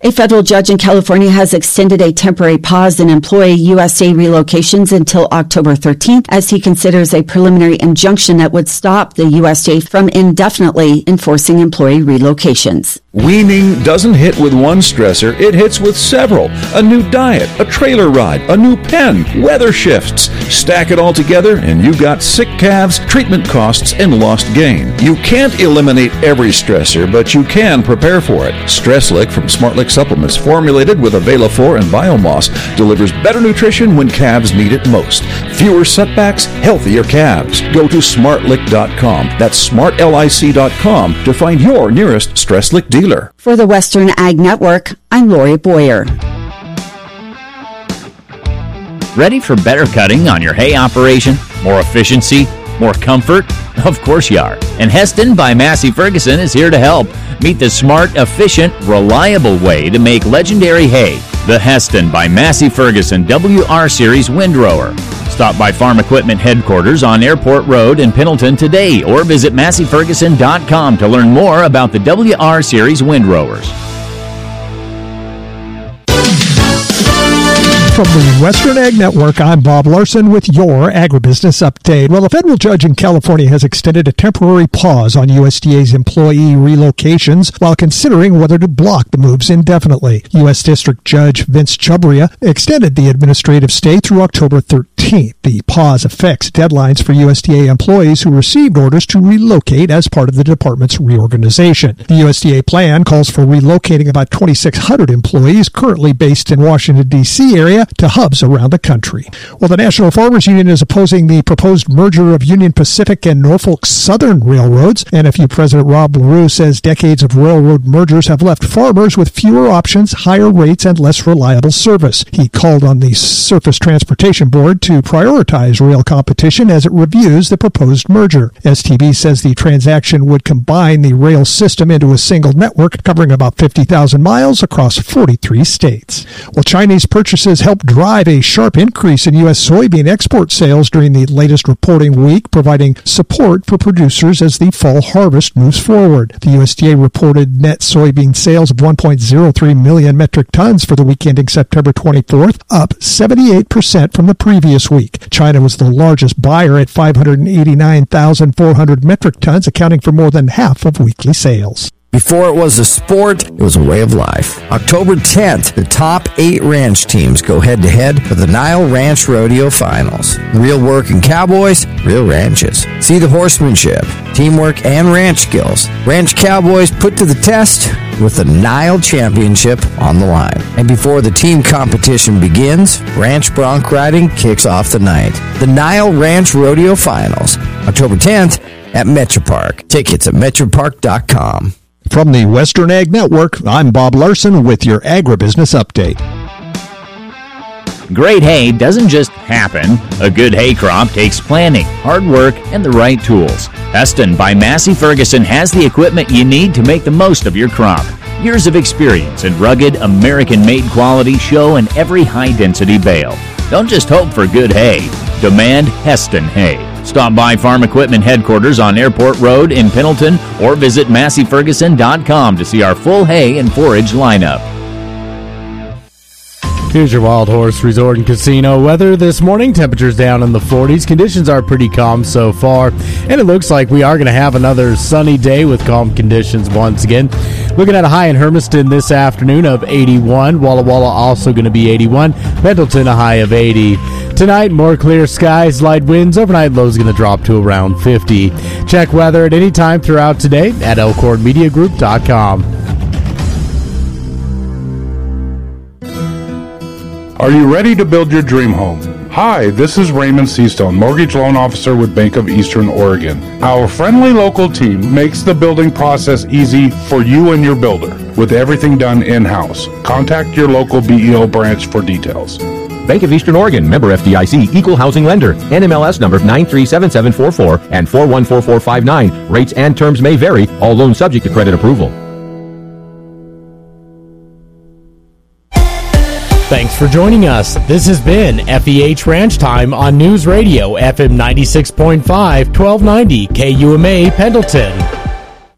A federal judge in California has extended a temporary pause in employee USDA relocations until October 13th as he considers a preliminary injunction that would stop the USDA from indefinitely enforcing employee relocations. Weaning doesn't hit with one stressor, it hits with several. A new diet, a trailer ride, a new pen, weather shifts. Stack it all together and you've got sick calves, treatment costs, and lost gain. You can't eliminate every stressor, but you can prepare for it. StressLick from SmartLick Supplements, formulated with Avela-4 and Biomoss, delivers better nutrition when calves need it most. Fewer setbacks, healthier calves. Go to smartlick.com. That's smartlic.com to find your nearest StressLick dealer. For the Western Ag Network, I'm Lori Boyer. Ready for better cutting on your hay operation? More efficiency? More comfort? Of course you are. And Heston by Massey Ferguson is here to help. Meet the smart, efficient, reliable way to make legendary hay. The Heston by Massey Ferguson WR Series Windrower. Stop by Farm Equipment Headquarters on Airport Road in Pendleton today or visit MasseyFerguson.com to learn more about the WR Series Windrowers. From the Western Ag Network, I'm Bob Larson with your Agribusiness Update. Well, a federal judge in California has extended a temporary pause on USDA's employee relocations while considering whether to block the moves indefinitely. U.S. District Judge Vince Chhabria extended the administrative stay through October 13th. The pause affects deadlines for USDA employees who received orders to relocate as part of the department's reorganization. The USDA plan calls for relocating about 2,600 employees currently based in Washington, D.C. area to hubs around the country. Well, the National Farmers Union is opposing the proposed merger of Union Pacific and Norfolk Southern railroads. NFU President Rob LaRue says decades of railroad mergers have left farmers with fewer options, higher rates, and less reliable service. He called on the Surface Transportation Board to prioritize rail competition as it reviews the proposed merger. STB says the transaction would combine the rail system into a single network covering about 50,000 miles across 43 states. Well, Chinese purchases helped drive a sharp increase in U.S. soybean export sales during the latest reporting week, providing support for producers as the fall harvest moves forward. The USDA reported net soybean sales of 1.03 million metric tons for the week ending September 24th, up 78% from the previous week. China was the largest buyer at 589,400 metric tons, accounting for more than half of weekly sales. Before it was a sport, it was a way of life. October 10th, the top 8 ranch teams go head-to-head for the Nile Ranch Rodeo Finals. Real working cowboys, real ranches. See the horsemanship, teamwork, and ranch skills. Ranch cowboys put to the test with the Nile Championship on the line. And before the team competition begins, ranch bronc riding kicks off the night. The Nile Ranch Rodeo Finals, October 10th at Metropark. Tickets at metropark.com. From the Western Ag Network, I'm Bob Larson with your Agribusiness Update. Great hay doesn't just happen. A good hay crop takes planning, hard work, and the right tools. Heston by Massey Ferguson has the equipment you need to make the most of your crop. Years of experience and rugged American-made quality show in every high-density bale. Don't just hope for good hay. Demand Heston hay. Stop by Farm Equipment Headquarters on Airport Road in Pendleton or visit MasseyFerguson.com to see our full hay and forage lineup. Here's your Wild Horse Resort and Casino weather this morning. Temperatures down in the 40s. Conditions are pretty calm so far. And it looks like we are going to have another sunny day with calm conditions once again. Looking at a high in Hermiston this afternoon of 81. Walla Walla also going to be 81. Pendleton a high of 80. Tonight, more clear skies, light winds. Overnight lows going to drop to around 50. Check weather at any time throughout today at elkhornmediagroup.com. Are you ready to build your dream home? Hi, this is Raymond Seastone, Mortgage Loan Officer with Bank of Eastern Oregon. Our friendly local team makes the building process easy for you and your builder, with everything done in-house. Contact your local BEO branch for details. Bank of Eastern Oregon, member FDIC, equal housing lender, NMLS number 937744 and 414459. Rates and terms may vary, all loans subject to credit approval. Thanks for joining us. This has been FEH Ranch Time on News Radio, FM 96.5, 1290, KUMA, Pendleton.